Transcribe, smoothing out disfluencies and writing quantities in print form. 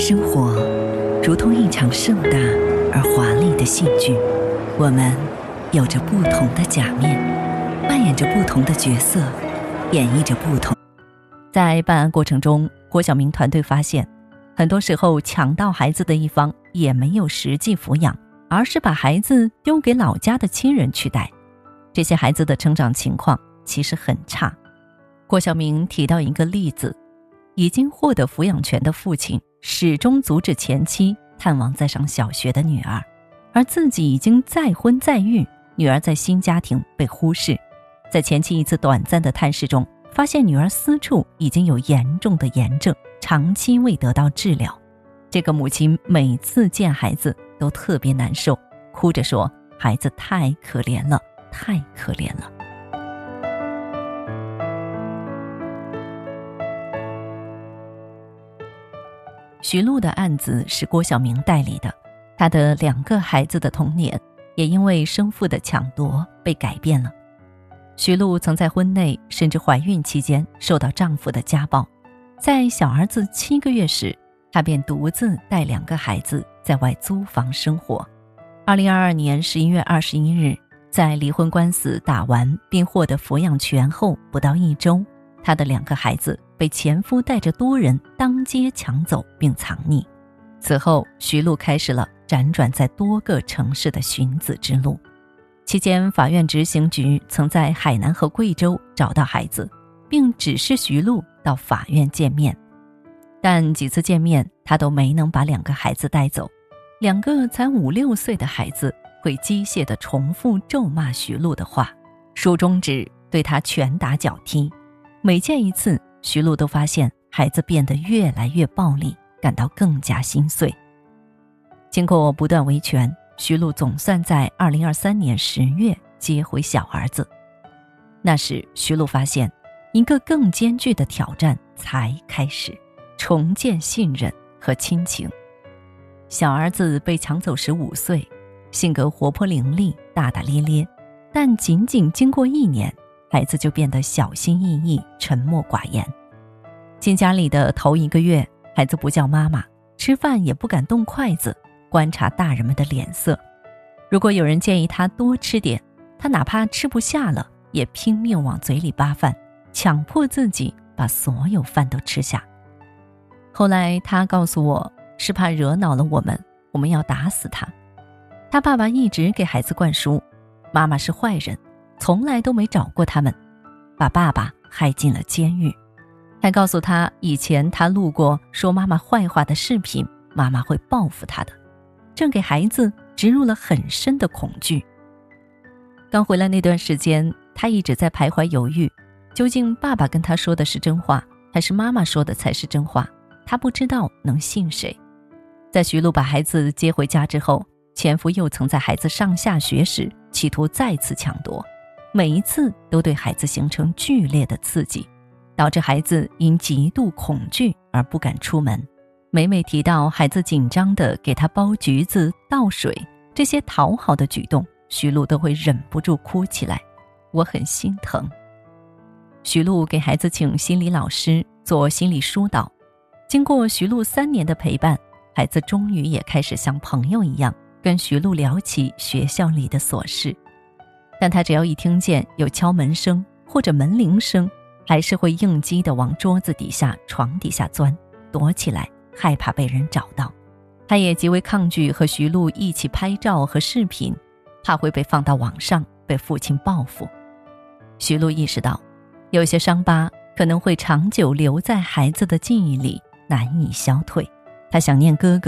生活如同一场盛大而华丽的戏剧，我们有着不同的假面，扮演着不同的角色，演绎着不同。在办案过程中，郭晓明团队发现，很多时候抢到孩子的一方也没有实际抚养，而是把孩子丢给老家的亲人去带。这些孩子的成长情况其实很差。郭晓明提到一个例子，已经获得抚养权的父亲始终阻止前妻探望在上小学的女儿，而自己已经再婚再育，女儿在新家庭被忽视。在前妻一次短暂的探视中，发现女儿私处已经有严重的炎症，长期未得到治疗。这个母亲每次见孩子都特别难受，哭着说孩子太可怜了，太可怜了。徐璐的案子是郭晓明代理的，他的2个孩子的童年也因为生父的抢夺被改变了。徐璐曾在婚内甚至怀孕期间受到丈夫的家暴，在小儿子7个月时，她便独自带2个孩子在外租房生活。2022年11月21日，在离婚官司打完并获得抚养权后不到1周，她的2个孩子被前夫带着多人当街抢走并藏匿。此后，徐璐开始了辗转在多个城市的寻子之路。期间，法院执行局曾在海南和贵州找到孩子，并指示徐璐到法院见面。但几次见面，他都没能把2个孩子带走。2个才5、6岁的孩子会机械地重复咒骂徐璐的话，竖中指对他拳打脚踢。每见一次，徐璐都发现孩子变得越来越暴力，感到更加心碎。经过不断维权，徐璐总算在2023年10月接回小儿子。那时，徐璐发现一个更艰巨的挑战才开始，重建信任和亲情。小儿子被抢走时5岁，性格活泼伶俐，大大咧咧，但仅仅经过1年，孩子就变得小心翼翼，沉默寡言。进家里的头1个月，孩子不叫妈妈，吃饭也不敢动筷子，观察大人们的脸色。如果有人建议他多吃点，他哪怕吃不下了，也拼命往嘴里扒饭，强迫自己把所有饭都吃下。后来他告诉我，是怕惹恼了我们要打死他。他爸爸一直给孩子灌输，妈妈是坏人，从来都没找过他们，把爸爸害进了监狱。还告诉他，以前他录过说妈妈坏话的视频，妈妈会报复他的，这给孩子植入了很深的恐惧。刚回来那段时间，他一直在徘徊犹豫，究竟爸爸跟他说的是真话，还是妈妈说的才是真话，他不知道能信谁。在徐璐把孩子接回家之后，前夫又曾在孩子上下学时企图再次抢夺，每一次都对孩子形成剧烈的刺激，导致孩子因极度恐惧而不敢出门。每每提到孩子紧张地给他剥橘子、倒水，这些讨好的举动，徐璐都会忍不住哭起来，我很心疼。徐璐给孩子请心理老师做心理疏导，经过徐璐3年的陪伴，孩子终于也开始像朋友一样跟徐璐聊起学校里的琐事。但他只要一听见有敲门声或者门铃声，还是会应激地往桌子底下、床底下钻，躲起来，害怕被人找到。他也极为抗拒和徐璐一起拍照和视频，怕会被放到网上，被父亲报复。徐璐意识到，有些伤疤可能会长久留在孩子的记忆里，难以消退。他想念哥哥，